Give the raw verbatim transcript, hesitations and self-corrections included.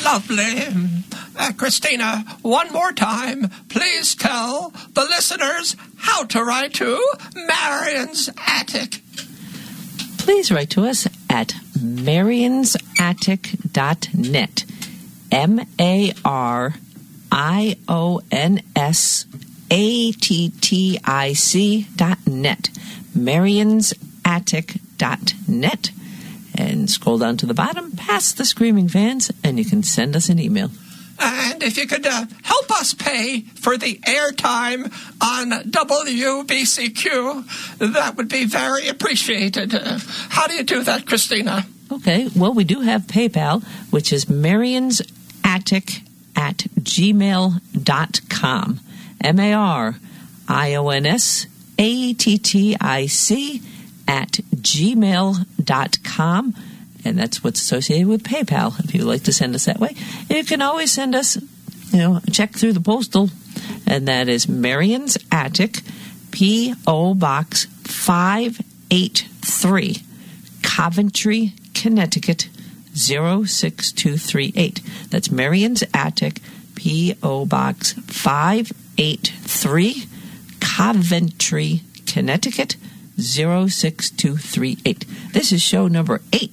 Lovely. Uh, Christina, one more time, please tell the listeners how to write to Marion's Attic. Please write to us at marians attic dot net. M A R I O N S A T T I C dot net. marians attic dot net. And scroll down to the bottom, past the Screaming Fans, and you can send us an email. And if you could uh, help us pay for the airtime on W B C Q, that would be very appreciated. Uh, how do you do that, Christina? Okay, well, we do have PayPal, which is marians attic at gmail dot com. M A R I O N S A T T I C at gmail dot com. And that's what's associated with PayPal, if you'd like to send us that way. And you can always send us, you know, a check through the postal, and that is Marion's Attic, P O. Box five eight three, Coventry, Connecticut, zero six two three eight. That's Marion's Attic, P O. Box five eight three, Coventry, Connecticut, zero six two three eight. This is show number eight